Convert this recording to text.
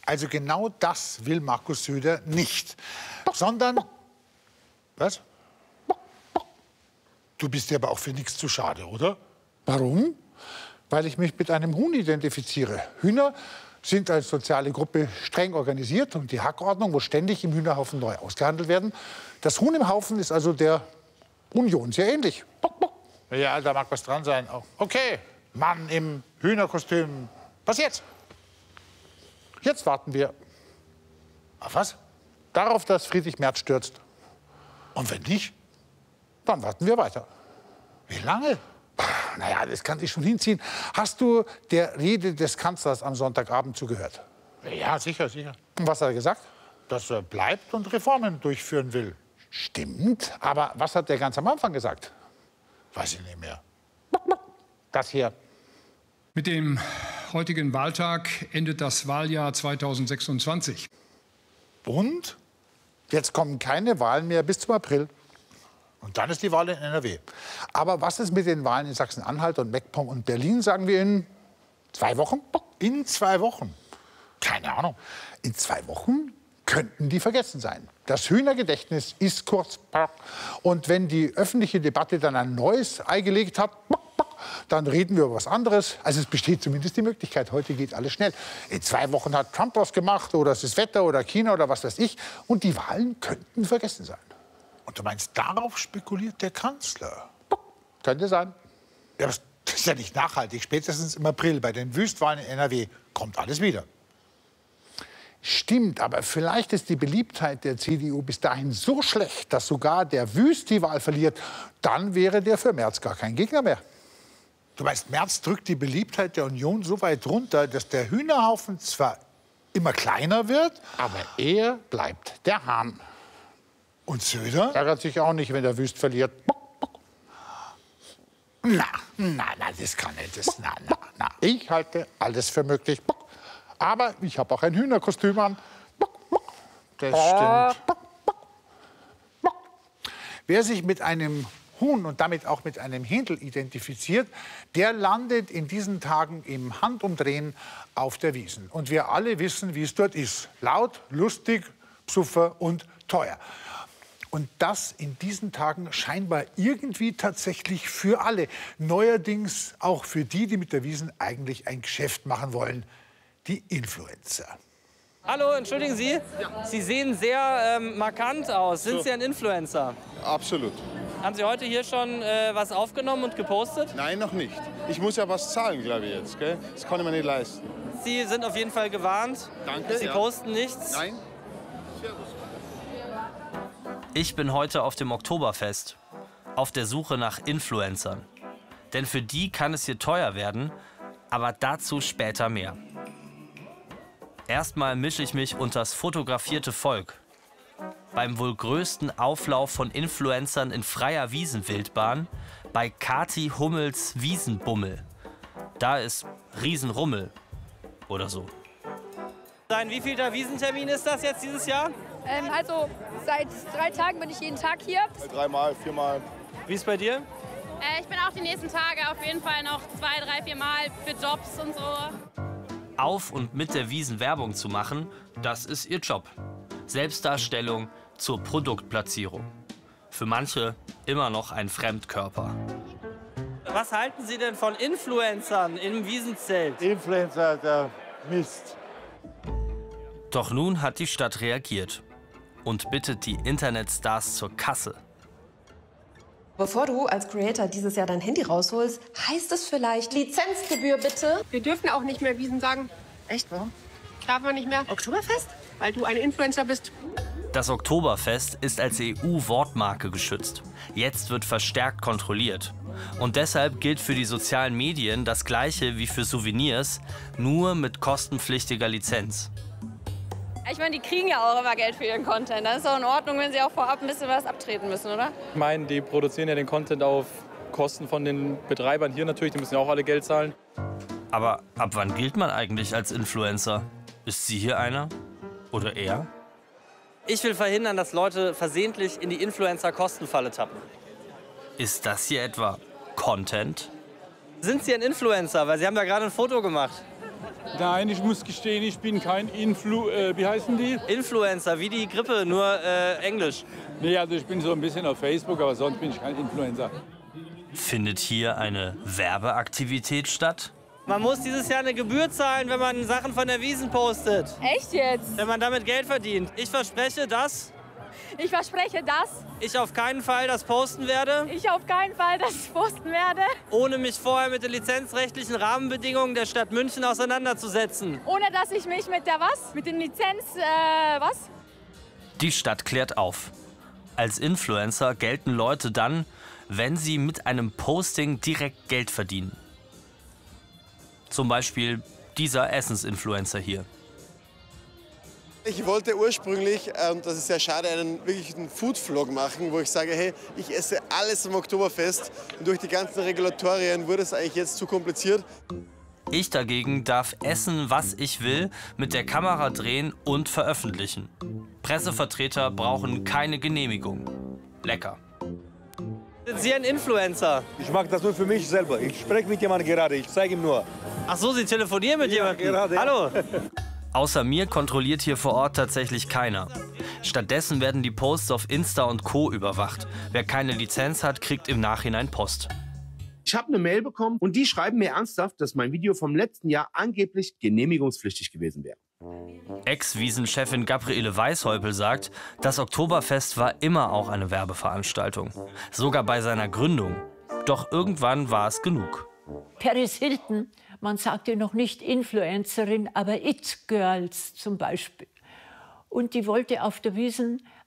Also genau das will Markus Söder nicht. Sondern... Was? Du bist dir aber auch für nichts zu schade, oder? Warum? Weil ich mich mit einem Huhn identifiziere. Hühner sind als soziale Gruppe streng organisiert und die Hackordnung muss ständig im Hühnerhaufen neu ausgehandelt werden. Das Huhn im Haufen ist also der Union sehr ähnlich. Ja, da mag was dran sein. Okay, Mann im Hühnerkostüm. Was jetzt? Jetzt warten wir. Auf was? Darauf, dass Friedrich Merz stürzt. Und wenn nicht, dann warten wir weiter. Wie lange? Naja, das kann sich schon hinziehen. Hast du der Rede des Kanzlers am Sonntagabend zugehört? Ja, sicher, sicher. Und was hat er gesagt? Dass er bleibt und Reformen durchführen will. Stimmt, aber was hat er ganz am Anfang gesagt? Weiß ich nicht mehr. Das hier. Mit dem heutigen Wahltag endet das Wahljahr 2026. Und? Jetzt kommen keine Wahlen mehr bis zum April. Und dann ist die Wahl in NRW. Aber was ist mit den Wahlen in Sachsen-Anhalt und MacPom und Berlin, sagen wir in 2 Wochen? In 2 Wochen? Keine Ahnung. In 2 Wochen könnten die vergessen sein. Das Hühnergedächtnis ist kurz. Und wenn die öffentliche Debatte dann ein neues Ei gelegt hat, dann reden wir über was anderes. Also es besteht zumindest die Möglichkeit. Heute geht alles schnell. In 2 Wochen hat Trump was gemacht oder es ist Wetter oder China oder was weiß ich. Und die Wahlen könnten vergessen sein. Und du meinst, darauf spekuliert der Kanzler? Könnte sein. Ja, das ist ja nicht nachhaltig. Spätestens im April bei den Wüstwahlen in NRW kommt alles wieder. Stimmt, aber vielleicht ist die Beliebtheit der CDU bis dahin so schlecht, dass sogar der Wüst die Wahl verliert. Dann wäre der für Merz gar kein Gegner mehr. Du meinst, Merz drückt die Beliebtheit der Union so weit runter, dass der Hühnerhaufen zwar immer kleiner wird, aber er bleibt der Hahn. Und Söder? Ärgert sich auch nicht, wenn der Wüst verliert. Na, das kann nicht. Na. Ich halte alles für möglich. Aber ich habe auch ein Hühnerkostüm an. Das stimmt. Wer sich mit einem Huhn und damit auch mit einem Händel identifiziert, der landet in diesen Tagen im Handumdrehen auf der Wiesn. Und wir alle wissen, wie es dort ist. Laut, lustig, psuffer und teuer. Und das in diesen Tagen scheinbar irgendwie tatsächlich für alle. Neuerdings auch für die, die mit der Wiesn eigentlich ein Geschäft machen wollen. Die Influencer. Hallo, entschuldigen Sie. Ja. Sie sehen sehr markant aus. Sind Sie ein Influencer? Absolut. Haben Sie heute hier schon was aufgenommen und gepostet? Nein, noch nicht. Ich muss ja was zahlen, glaube ich jetzt. Gell? Das kann ich mir nicht leisten. Sie sind auf jeden Fall gewarnt. Danke. Sie posten nichts. Nein. Ich bin heute auf dem Oktoberfest, auf der Suche nach Influencern. Denn für die kann es hier teuer werden, aber dazu später mehr. Erstmal mische ich mich unters fotografierte Volk. Beim wohl größten Auflauf von Influencern in freier Wiesenwildbahn, bei Kati Hummels Wiesenbummel. Da ist Riesenrummel oder so. Wie viel der Wiesentermin ist das jetzt dieses Jahr? Also seit 3 Tagen bin ich jeden Tag hier. 3-mal, 4-mal. Wie ist bei dir? Ich bin auch die nächsten Tage auf jeden Fall noch 2, 3, 4 Mal für Jobs und so. Auf und mit der Wiesn Werbung zu machen, das ist ihr Job. Selbstdarstellung zur Produktplatzierung. Für manche immer noch ein Fremdkörper. Was halten Sie denn von Influencern im Wiesenzelt? Influencer, der Mist. Doch nun hat die Stadt reagiert und bittet die Internetstars zur Kasse. Bevor du als Creator dieses Jahr dein Handy rausholst, heißt es vielleicht Lizenzgebühr bitte? Wir dürfen auch nicht mehr Wiesn sagen. Echt, warum? Darf man nicht mehr. Oktoberfest? Weil du ein Influencer bist. Das Oktoberfest ist als EU-Wortmarke geschützt. Jetzt wird verstärkt kontrolliert. Und deshalb gilt für die sozialen Medien das Gleiche wie für Souvenirs, nur mit kostenpflichtiger Lizenz. Ich meine, die kriegen ja auch immer Geld für ihren Content. Das ist doch in Ordnung, wenn sie auch vorab ein bisschen was abtreten müssen, oder? Ich meine, die produzieren ja den Content auf Kosten von den Betreibern hier natürlich. Die müssen ja auch alle Geld zahlen. Aber ab wann gilt man eigentlich als Influencer? Ist sie hier einer? Oder er? Ich will verhindern, dass Leute versehentlich in die Influencer-Kostenfalle tappen. Ist das hier etwa Content? Sind Sie ein Influencer? Weil Sie haben da gerade ein Foto gemacht. Nein, ich muss gestehen, ich bin kein wie heißen die? Influencer, wie die Grippe, nur Englisch. Nee, also ich bin so ein bisschen auf Facebook, aber sonst bin ich kein Influencer. Findet hier eine Werbeaktivität statt? Man muss dieses Jahr eine Gebühr zahlen, wenn man Sachen von der Wiesn postet. Echt jetzt? Wenn man damit Geld verdient. Ich verspreche, dass Ich verspreche das. ich auf keinen Fall das posten werde, Ich auf keinen Fall das posten werde. ohne mich vorher mit den lizenzrechtlichen Rahmenbedingungen der Stadt München auseinanderzusetzen. Ohne dass ich mich mit der was? Mit den was? Die Stadt klärt auf. Als Influencer gelten Leute dann, wenn sie mit einem Posting direkt Geld verdienen. Zum Beispiel dieser Essensinfluencer hier. Ich wollte ursprünglich, und das ist sehr schade, einen wirklichen Food-Vlog machen, wo ich sage, hey, ich esse alles am Oktoberfest. Und durch die ganzen Regulatorien wurde es eigentlich jetzt zu kompliziert. Ich dagegen darf essen, was ich will, mit der Kamera drehen und veröffentlichen. Pressevertreter brauchen keine Genehmigung. Lecker. Sind Sie ein Influencer? Ich mache das nur für mich selber. Ich spreche mit jemandem gerade, ich zeige ihm nur. Ach so, Sie telefonieren mit jemandem? Gerade. Hallo? Außer mir kontrolliert hier vor Ort tatsächlich keiner. Stattdessen werden die Posts auf Insta und Co. überwacht. Wer keine Lizenz hat, kriegt im Nachhinein Post. Ich habe eine Mail bekommen und die schreiben mir ernsthaft, dass mein Video vom letzten Jahr angeblich genehmigungspflichtig gewesen wäre. Ex-Wiesn-Chefin Gabriele Weishäupel sagt, das Oktoberfest war immer auch eine Werbeveranstaltung. Sogar bei seiner Gründung. Doch irgendwann war es genug. Paris Hilton, man sagte noch nicht Influencerin, aber It-Girls zum Beispiel. Und die wollte auf der Wiesn